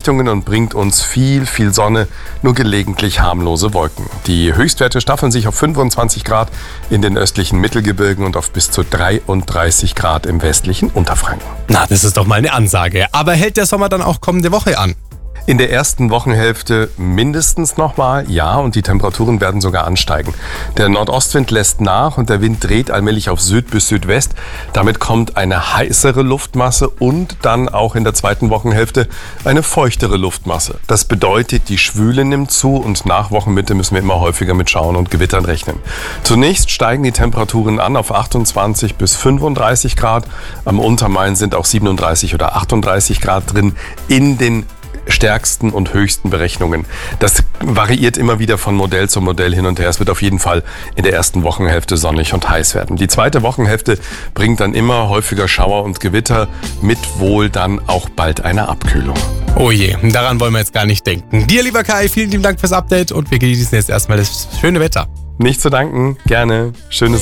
Richtungen und bringt uns viel Sonne, nur gelegentlich harmlose Wolken. Die Höchstwerte staffeln sich auf 25 Grad in den östlichen Mittelgebirgen und auf bis zu 33 Grad im westlichen Unterfranken. Na, das ist doch mal eine Ansage. Aber hält der Sommer dann auch kommende Woche an? In der ersten Wochenhälfte mindestens nochmal, ja, und die Temperaturen werden sogar ansteigen. Der Nordostwind lässt nach und der Wind dreht allmählich auf Süd bis Südwest. Damit kommt eine heißere Luftmasse und dann auch in der zweiten Wochenhälfte eine feuchtere Luftmasse. Das bedeutet, die Schwüle nimmt zu und nach Wochenmitte müssen wir immer häufiger mit Schauern und Gewittern rechnen. Zunächst steigen die Temperaturen an auf 28 bis 35 Grad. Am Untermain sind auch 37 oder 38 Grad drin in den stärksten und höchsten Berechnungen. Das variiert immer wieder von Modell zu Modell hin und her. Es wird auf jeden Fall in der ersten Wochenhälfte sonnig und heiß werden. Die zweite Wochenhälfte bringt dann immer häufiger Schauer und Gewitter, mit wohl dann auch bald einer Abkühlung. Oh je, daran wollen wir jetzt gar nicht denken. Dir, lieber Kai, vielen lieben Dank fürs Update und wir genießen jetzt erstmal das schöne Wetter. Nicht zu danken, gerne. Schönes